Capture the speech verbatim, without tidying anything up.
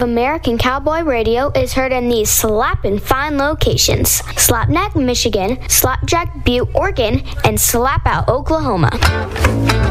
American Cowboy Radio is heard in these slappin' fine locations: Slapneck, Michigan, Slapjack, Butte, Oregon, and Slapout, Oklahoma.